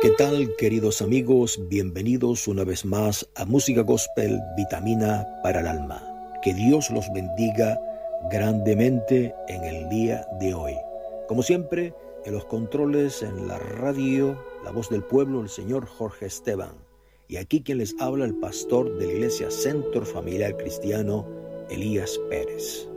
¿Qué tal, queridos amigos? Bienvenidos una vez más a Música Gospel, Vitamina para el Alma. Que Dios los bendiga grandemente en el día de hoy. Como siempre, en los controles, en la radio, la voz del pueblo, el señor Jorge Esteban. Y aquí quien les habla, el pastor de la Iglesia Centro Familiar Cristiano, Elías Pérez.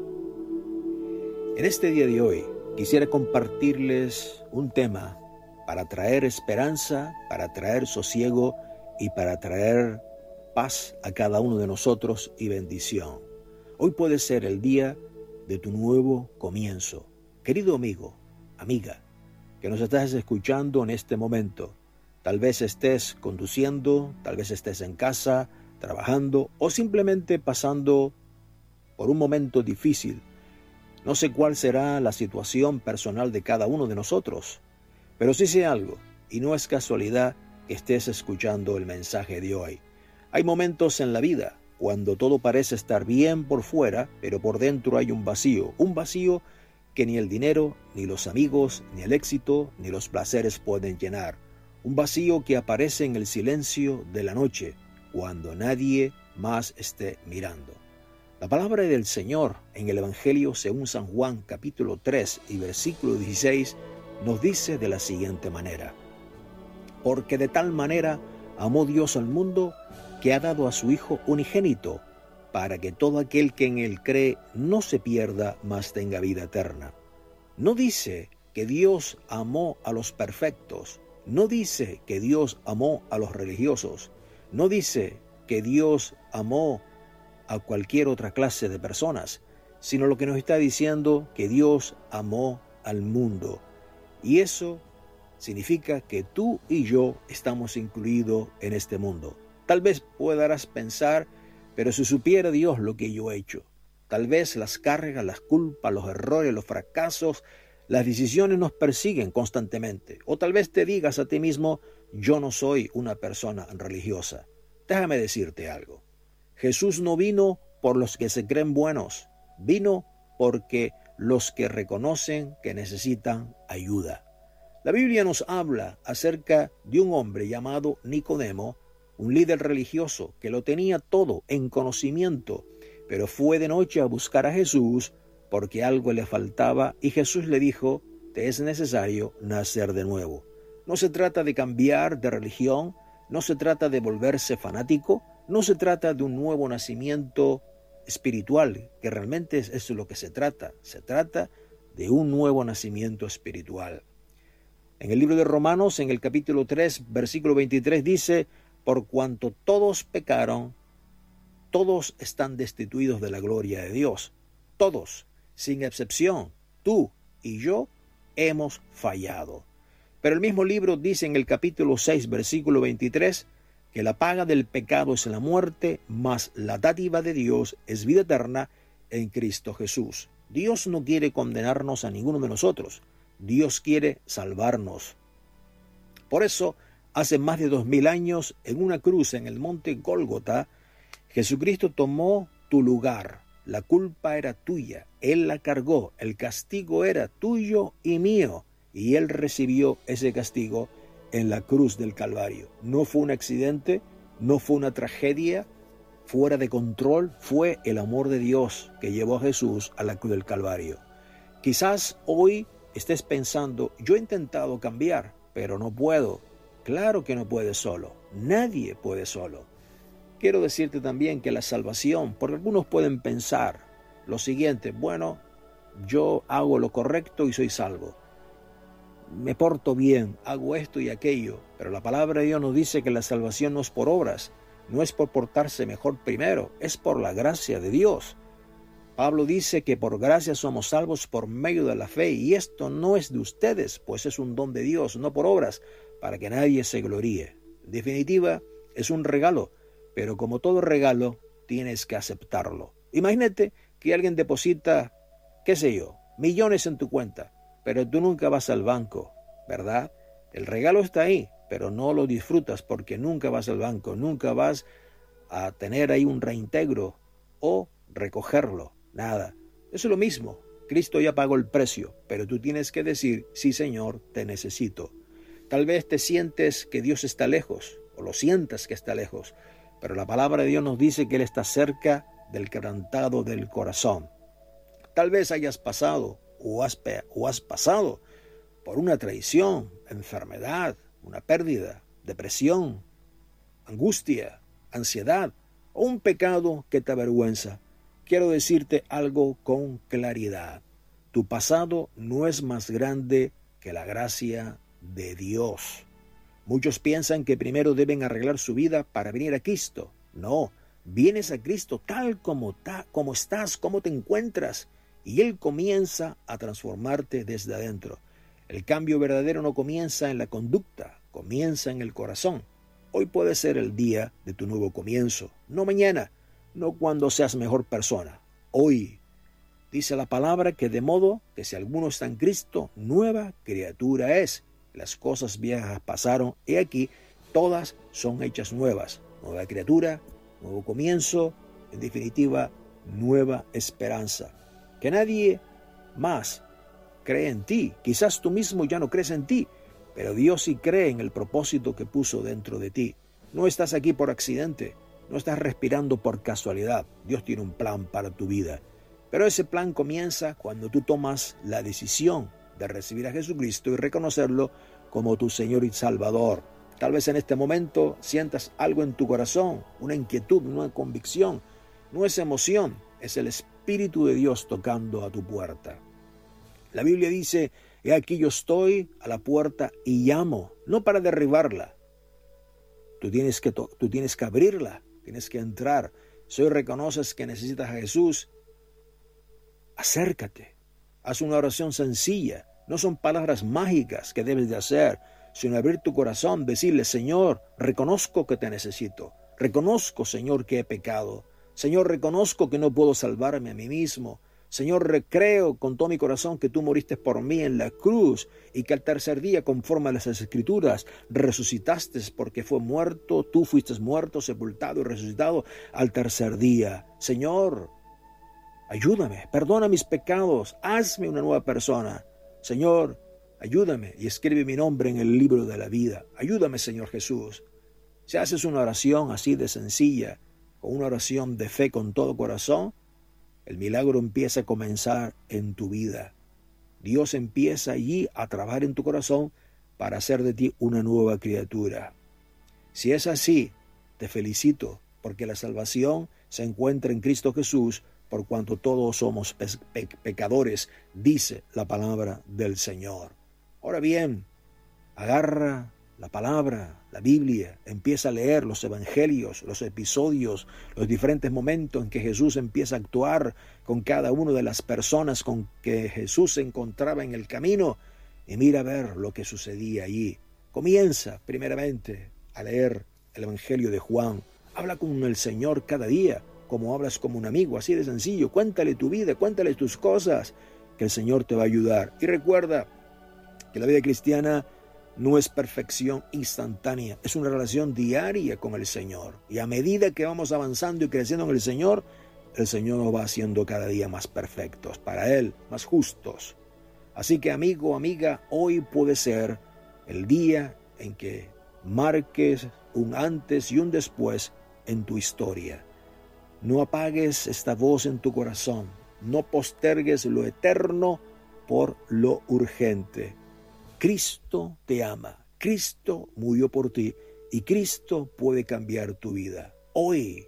En este día de hoy, quisiera compartirles un tema para traer esperanza, para traer sosiego y para traer paz a cada uno de nosotros y bendición. Hoy puede ser el día de tu nuevo comienzo. Querido amigo, amiga, que nos estás escuchando en este momento, tal vez estés conduciendo, tal vez estés en casa, trabajando o simplemente pasando por un momento difícil. No sé cuál será la situación personal de cada uno de nosotros, pero sí sé algo, y no es casualidad que estés escuchando el mensaje de hoy. Hay momentos en la vida cuando todo parece estar bien por fuera, pero por dentro hay un vacío que ni el dinero, ni los amigos, ni el éxito, ni los placeres pueden llenar. Un vacío que aparece en el silencio de la noche, cuando nadie más esté mirando. La palabra del Señor en el Evangelio según San Juan, capítulo 3 y versículo 16, nos dice de la siguiente manera: porque de tal manera amó Dios al mundo que ha dado a su Hijo unigénito, para que todo aquel que en él cree no se pierda, mas tenga vida eterna. No dice que Dios amó a los perfectos, no dice que Dios amó a los religiosos, no dice que Dios amó a cualquier otra clase de personas, sino lo que nos está diciendo que Dios amó al mundo. Y eso significa que tú y yo estamos incluidos en este mundo. Tal vez puedas pensar, pero si supiera Dios lo que yo he hecho. Tal vez las cargas, las culpas, los errores, los fracasos, las decisiones nos persiguen constantemente. O tal vez te digas a ti mismo, yo no soy una persona religiosa. Déjame decirte algo. Jesús no vino por los que se creen buenos, vino porque los que reconocen que necesitan ayuda. La Biblia nos habla acerca de un hombre llamado Nicodemo, un líder religioso que lo tenía todo en conocimiento, pero fue de noche a buscar a Jesús porque algo le faltaba y Jesús le dijo, te es necesario nacer de nuevo. No se trata de cambiar de religión, no se trata de volverse fanático, no se trata de un nuevo nacimiento espiritual, que realmente es lo que se trata de un nuevo nacimiento espiritual. En el libro de Romanos, en el capítulo 3, versículo 23, dice, por cuanto todos pecaron, todos están destituidos de la gloria de Dios. Todos, sin excepción, tú y yo hemos fallado. Pero el mismo libro dice en el capítulo 6, versículo 23, que la paga del pecado es la muerte, mas la dádiva de Dios es vida eterna en Cristo Jesús. Dios no quiere condenarnos a ninguno de nosotros. Dios quiere salvarnos. Por eso, hace más de 2000 años, en una cruz en el monte Gólgota, Jesucristo tomó tu lugar. La culpa era tuya, Él la cargó, el castigo era tuyo y mío, y Él recibió ese castigo en la cruz del Calvario. No fue un accidente, no fue una tragedia fuera de control, fue el amor de Dios que llevó a Jesús a la cruz del Calvario. Quizás hoy estés pensando, yo he intentado cambiar, pero no puedo. Claro que no puedes solo, nadie puede solo. Quiero decirte también que la salvación, porque algunos pueden pensar lo siguiente, bueno, yo hago lo correcto y soy salvo. Me porto bien, hago esto y aquello, pero la palabra de Dios nos dice que la salvación no es por obras, no es por portarse mejor primero, es por la gracia de Dios. Pablo dice que por gracia somos salvos por medio de la fe, y esto no es de ustedes, pues es un don de Dios, no por obras, para que nadie se gloríe. En definitiva, es un regalo, pero como todo regalo, tienes que aceptarlo. Imagínate que alguien deposita, qué sé yo, millones en tu cuenta, pero tú nunca vas al banco, ¿verdad? El regalo está ahí, pero no lo disfrutas porque nunca vas al banco, nunca vas a tener ahí un reintegro o recogerlo, nada. Eso es lo mismo, Cristo ya pagó el precio, pero tú tienes que decir, sí Señor, te necesito. Tal vez te sientes que Dios está lejos, o lo sientas que está lejos, pero la palabra de Dios nos dice que Él está cerca del quebrantado del corazón. Tal vez hayas pasado o has pasado por una traición, enfermedad, una pérdida, depresión, angustia, ansiedad o un pecado que te avergüenza. Quiero decirte algo con claridad. Tu pasado no es más grande que la gracia de Dios. Muchos piensan que primero deben arreglar su vida para venir a Cristo. No, vienes a Cristo tal como estás, como te encuentras, y Él comienza a transformarte desde adentro. El cambio verdadero no comienza en la conducta, comienza en el corazón. Hoy puede ser el día de tu nuevo comienzo, no mañana, no cuando seas mejor persona. Hoy dice la palabra que de modo que si alguno está en Cristo, nueva criatura es. Las cosas viejas pasaron, y aquí todas son hechas nuevas. Nueva criatura, nuevo comienzo, en definitiva, nueva esperanza. Que nadie más cree en ti. Quizás tú mismo ya no crees en ti, pero Dios sí cree en el propósito que puso dentro de ti. No estás aquí por accidente, no estás respirando por casualidad. Dios tiene un plan para tu vida. Pero ese plan comienza cuando tú tomas la decisión de recibir a Jesucristo y reconocerlo como tu Señor y Salvador. Tal vez en este momento sientas algo en tu corazón, una inquietud, una convicción. No es emoción, es el Espíritu de Dios tocando a tu puerta. La Biblia dice: he aquí yo estoy a la puerta y llamo, no para derribarla. Tú tienes que abrirla, tienes que entrar. Si hoy reconoces que necesitas a Jesús, acércate. Haz una oración sencilla. No son palabras mágicas que debes de hacer, sino abrir tu corazón, decirle: Señor, reconozco que te necesito. Reconozco, Señor, que he pecado. Señor, reconozco que no puedo salvarme a mí mismo. Señor, creo con todo mi corazón que tú moriste por mí en la cruz y que al tercer día, conforme a las Escrituras, resucitaste porque fue muerto, tú fuiste muerto, sepultado y resucitado al tercer día. Señor, ayúdame, perdona mis pecados, hazme una nueva persona. Señor, ayúdame y escribe mi nombre en el libro de la vida. Ayúdame, Señor Jesús. Si haces una oración así de sencilla, con una oración de fe con todo corazón, el milagro empieza a comenzar en tu vida. Dios empieza allí a trabajar en tu corazón para hacer de ti una nueva criatura. Si es así, te felicito, porque la salvación se encuentra en Cristo Jesús, por cuanto todos somos pecadores, dice la palabra del Señor. Ahora bien, agarra la palabra, la Biblia, empieza a leer los evangelios, los episodios, los diferentes momentos en que Jesús empieza a actuar con cada una de las personas con que Jesús se encontraba en el camino, y mira a ver lo que sucedía allí. Comienza primeramente a leer el evangelio de Juan. Habla con el Señor cada día, como hablas como un amigo, así de sencillo. Cuéntale tu vida, cuéntale tus cosas, que el Señor te va a ayudar. Y recuerda que la vida cristiana no es perfección instantánea, es una relación diaria con el Señor. Y a medida que vamos avanzando y creciendo en el Señor nos va haciendo cada día más perfectos, para Él, más justos. Así que, amigo, amiga, hoy puede ser el día en que marques un antes y un después en tu historia. No apagues esta voz en tu corazón, no postergues lo eterno por lo urgente. Cristo te ama, Cristo murió por ti y Cristo puede cambiar tu vida. Hoy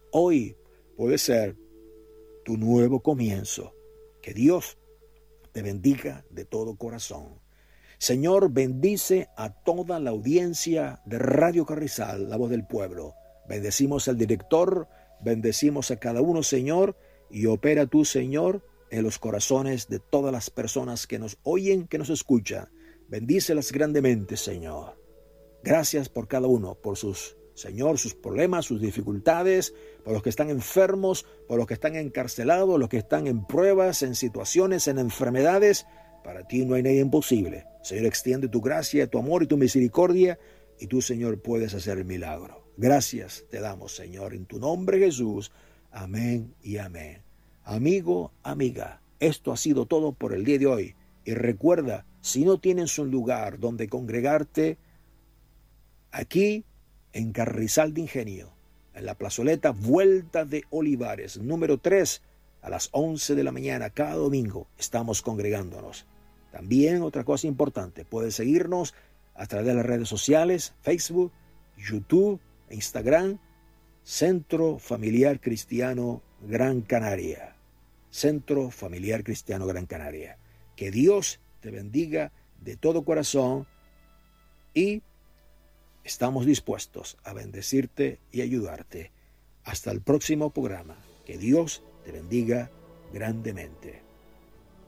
puede ser tu nuevo comienzo. Que Dios te bendiga de todo corazón. Señor, bendice a toda la audiencia de Radio Carrizal, la voz del pueblo. Bendecimos al director, bendecimos a cada uno, Señor, y opera tú, Señor, en los corazones de todas las personas que nos oyen, que nos escuchan. Bendícelas grandemente, Señor. Gracias por cada uno, por sus problemas, sus dificultades, por los que están enfermos, por los que están encarcelados, los que están en pruebas, en situaciones, en enfermedades. Para ti no hay nada imposible. Señor, extiende tu gracia, tu amor y tu misericordia, y tú, Señor, puedes hacer el milagro. Gracias te damos, Señor, en tu nombre, Jesús. Amén y amén. Amigo, amiga, esto ha sido todo por el día de hoy. Y recuerda Si no tienes un lugar donde congregarte, aquí en Carrizal de Ingenio, en la plazoleta Vuelta de Olivares, número 3, a las 11 de la mañana, cada domingo, estamos congregándonos. También otra cosa importante, puedes seguirnos a través de las redes sociales, Facebook, YouTube e Instagram, Centro Familiar Cristiano Gran Canaria. Centro Familiar Cristiano Gran Canaria. Que Dios te bendiga de todo corazón y estamos dispuestos a bendecirte y ayudarte. Hasta el próximo programa. Que Dios te bendiga grandemente.